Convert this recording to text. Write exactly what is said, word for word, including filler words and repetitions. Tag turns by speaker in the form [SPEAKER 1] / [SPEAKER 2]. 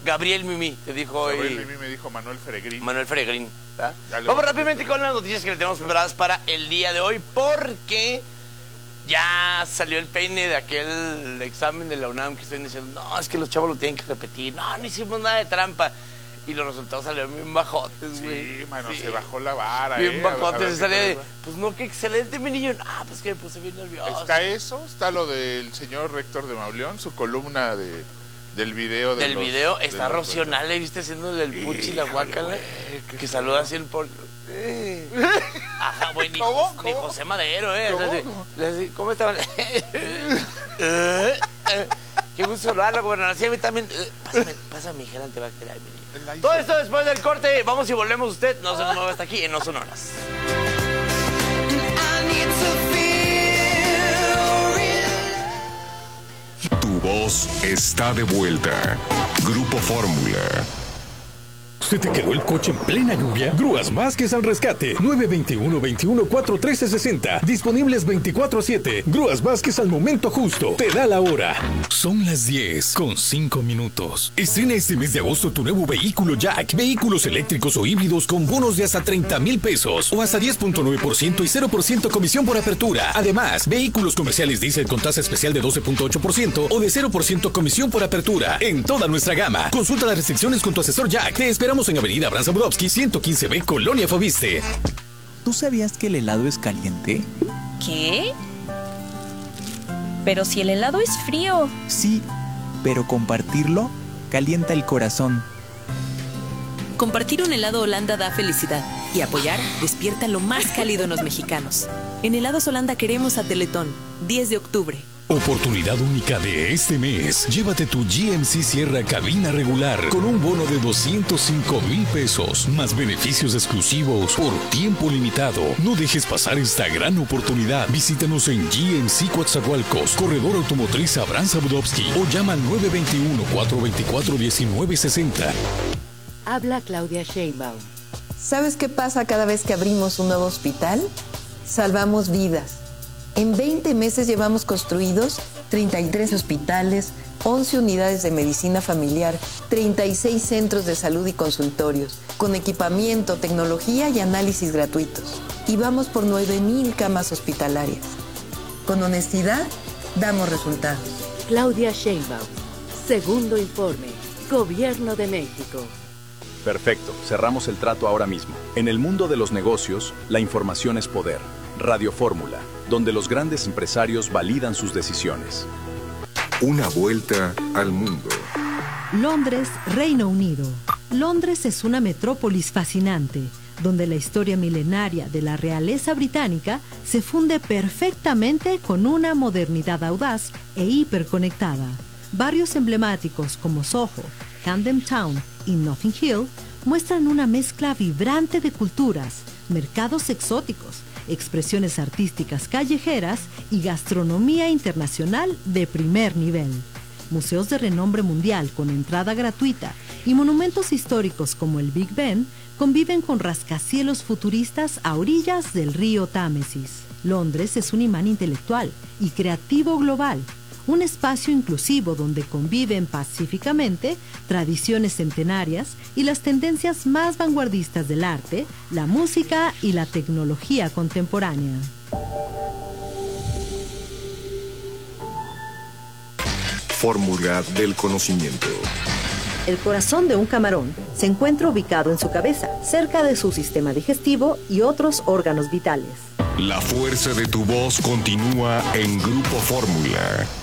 [SPEAKER 1] Gabriel Mimi, te dijo hoy.
[SPEAKER 2] Gabriel Mimi me dijo Manuel Feregrín.
[SPEAKER 1] Manuel Feregrín. Vamos rápidamente con las noticias que le tenemos preparadas para el día de hoy, porque ya salió el peine de aquel examen de la UNAM que estoy diciendo, no, es que los chavos lo tienen que repetir, no, no hicimos nada de trampa. Y los resultados salieron bien bajotes, güey.
[SPEAKER 2] Sí, mano,
[SPEAKER 1] sí.
[SPEAKER 2] se bajó la vara,
[SPEAKER 1] Bien
[SPEAKER 2] eh.
[SPEAKER 1] bajotes, se salía de, pues no, qué excelente, mi niño. Ah, pues que me puse bien nervioso.
[SPEAKER 2] Está eso, está lo del señor rector de Mauleón, su columna de, del video. De
[SPEAKER 1] del
[SPEAKER 2] los,
[SPEAKER 1] video,
[SPEAKER 2] de
[SPEAKER 1] está
[SPEAKER 2] los,
[SPEAKER 1] Rocío Nale, ¿viste? Haciéndole el puchi y la guácala. Que saluda así el por... Eh. Ajá, güey, ni,
[SPEAKER 2] ¿Cómo?
[SPEAKER 1] ni
[SPEAKER 2] ¿Cómo?
[SPEAKER 1] José Madero, ¿eh?
[SPEAKER 2] ¿Cómo?
[SPEAKER 1] Así, así, ¿cómo estaban? Qué gusto saludarlo, gobernador. Sí, a mí también. Pásame, pásame, gel antibacterial. Todo esto después del corte. Vamos y volvemos. Usted no se nos mueva hasta aquí en No Sonoras.
[SPEAKER 3] Tu voz está de vuelta. Grupo Fórmula.
[SPEAKER 4] ¿Se te quedó el coche en plena lluvia? Grúas Vázquez al rescate. nueve dos uno, veintiuno, cuatro trece, sesenta. Disponibles veinticuatro siete. Grúas Vázquez al momento justo. Te da la hora.
[SPEAKER 5] Son las diez con cinco minutos. Estrena este mes de agosto tu nuevo vehículo Jack. Vehículos eléctricos o híbridos con bonos de hasta treinta mil pesos. O hasta diez punto nueve por ciento y cero por ciento comisión por apertura. Además, vehículos comerciales diésel con tasa especial de doce punto ocho por ciento o de cero por ciento comisión por apertura. En toda nuestra gama. Consulta las restricciones con tu asesor Jack. Te esperamos en Avenida Abraham Zabudowski, ciento quince B, Colonia Foviste.
[SPEAKER 6] ¿Tú sabías que el helado es caliente?
[SPEAKER 7] ¿Qué? Pero si el helado es frío.
[SPEAKER 6] Sí, pero compartirlo calienta el corazón.
[SPEAKER 8] Compartir un helado Holanda da felicidad y apoyar despierta lo más cálido en los mexicanos. En Helados Holanda queremos a Teletón, diez de octubre.
[SPEAKER 5] Oportunidad única de este mes. Llévate tu G M C Sierra cabina regular con un bono de doscientos cinco mil pesos, más beneficios exclusivos por tiempo limitado. No dejes pasar esta gran oportunidad. Visítanos en G M C Coatzacoalcos, Corredor Automotriz Abraham Zabudowski o llama al nueve dos uno, cuatro dos cuatro, uno nueve seis cero.
[SPEAKER 9] Habla Claudia Sheinbaum.
[SPEAKER 10] ¿Sabes qué pasa cada vez que abrimos un nuevo hospital? Salvamos vidas. En veinte meses llevamos construidos treinta y tres hospitales, once unidades de medicina familiar, treinta y seis centros de salud y consultorios, con equipamiento, tecnología y análisis gratuitos. Y vamos por nueve mil camas hospitalarias. Con honestidad, damos resultados.
[SPEAKER 9] Claudia Sheinbaum. Segundo informe. Gobierno de México.
[SPEAKER 11] Perfecto, cerramos el trato ahora mismo. En el mundo de los negocios, la información es poder. Radio Fórmula, donde los grandes empresarios validan sus decisiones.
[SPEAKER 3] Una vuelta al mundo.
[SPEAKER 12] Londres, Reino Unido. Londres es una metrópolis fascinante, donde la historia milenaria de la realeza británica se funde perfectamente con una modernidad audaz e hiperconectada. Barrios emblemáticos como Soho, Camden Town y Notting Hill muestran una mezcla vibrante de culturas, mercados exóticos, expresiones artísticas callejeras y gastronomía internacional de primer nivel. Museos de renombre mundial con entrada gratuita y monumentos históricos como el Big Ben conviven con rascacielos futuristas a orillas del río Támesis. Londres es un imán intelectual y creativo global, un espacio inclusivo donde conviven pacíficamente tradiciones centenarias y las tendencias más vanguardistas del arte, la música y la tecnología contemporánea.
[SPEAKER 3] Fórmula del conocimiento.
[SPEAKER 12] El corazón de un camarón se encuentra ubicado en su cabeza, cerca de su sistema digestivo y otros órganos vitales.
[SPEAKER 3] La fuerza de tu voz continúa en Grupo Fórmula.